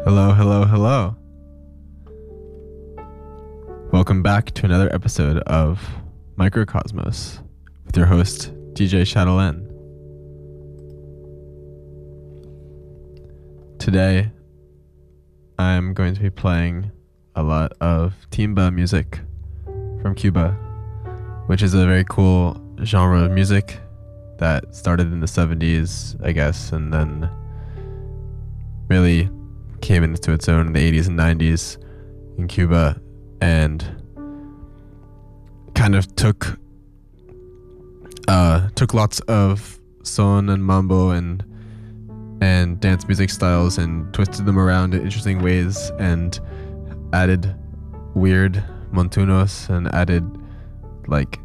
Hello, hello, hello. Welcome back to another episode of Microcosmos with your host, DJ Chatelaine. Today, I'm going to be playing a lot of timba music from Cuba, which is a very cool genre of music that started in the 70s, I guess, and then really came into its own in the 80s and 90s in Cuba, and kind of took lots of son and mambo and dance music styles and twisted them around in interesting ways and added weird montunos and added like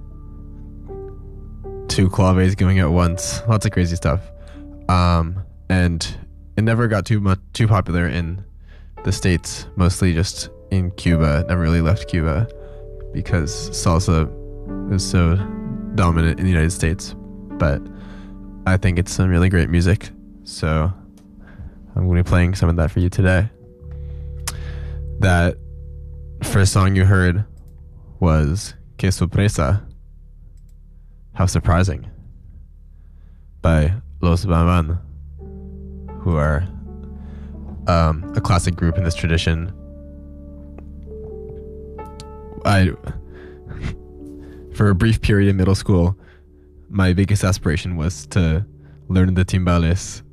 two claves going at once, lots of crazy stuff, and it never got too popular in the States, mostly just in Cuba. It never really left Cuba because salsa is so dominant in the United States. But I think it's some really great music, so I'm going to be playing some of that for you today. That first song you heard was Que Sorpresa, How Surprising, by Los Bamban, who are a classic group in this tradition. For a brief period in middle school, my biggest aspiration was to learn the timbales